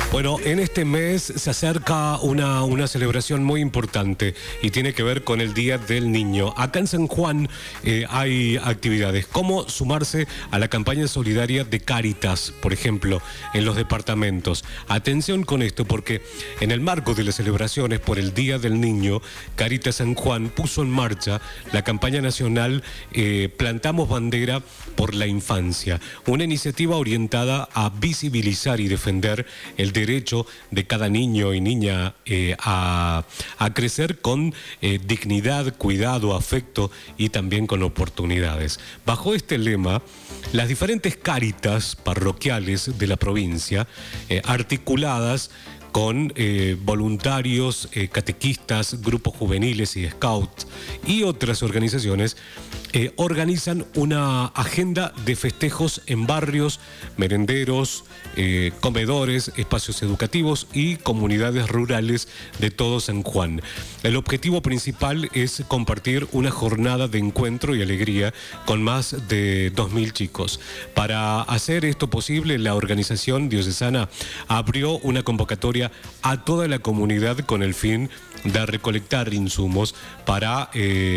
Bueno, en este mes se acerca una celebración muy importante y tiene que ver con el Día del Niño. Acá en San Juan hay actividades. ¿Cómo sumarse a la campaña solidaria de Cáritas, por ejemplo, en los departamentos? Atención con esto, porque en el marco de las celebraciones por el Día del Niño, Cáritas San Juan puso en marcha la campaña nacional Plantamos Bandera por la Infancia, una iniciativa orientada a visibilizar y defender el derecho de cada niño y niña a crecer con dignidad, cuidado, afecto y también con oportunidades. Bajo este lema, las diferentes cáritas parroquiales de la provincia, articuladas con voluntarios, catequistas, grupos juveniles y scouts y otras organizaciones, organizan una agenda de festejos en barrios, merenderos, comedores, espacios educativos y comunidades rurales de todo San Juan. El objetivo principal es compartir una jornada de encuentro y alegría con más de 2.000 chicos. Para hacer esto posible, la organización diocesana abrió una convocatoria a toda la comunidad con el fin de recolectar insumos para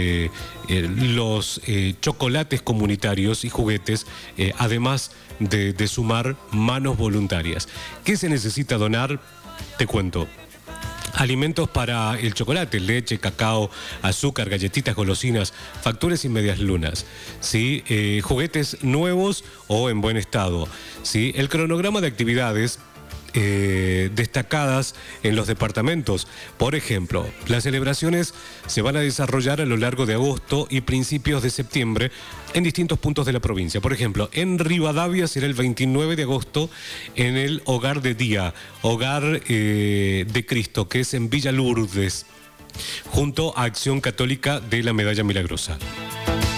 los chocolates comunitarios y juguetes, además de sumar manos voluntarias. ¿Qué se necesita donar? Te cuento. Alimentos para el chocolate, leche, cacao, azúcar, galletitas, golosinas, facturas y medias lunas, ¿sí? Juguetes nuevos o en buen estado, ¿sí? El cronograma de actividades destacadas en los departamentos. Por ejemplo, las celebraciones se van a desarrollar a lo largo de agosto y principios de septiembre en distintos puntos de la provincia. Por ejemplo, en Rivadavia será el 29 de agosto en el Hogar de Día, Hogar de Cristo, que es en Villa Lourdes, junto a Acción Católica de la Medalla Milagrosa.